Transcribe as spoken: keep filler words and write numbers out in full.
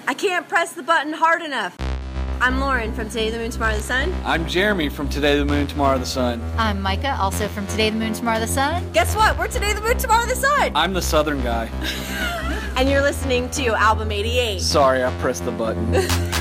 I can't press the button hard enough. I'm Lauren from Today the Moon, Tomorrow the Sun. I'm Jeremy from Today the Moon, Tomorrow the Sun. I'm Micah, also from Today the Moon, Tomorrow the Sun. Guess what? We're Today the Moon, Tomorrow the Sun. I'm the Southern guy. And you're listening to Album eighty-eight. Sorry, I pressed the button.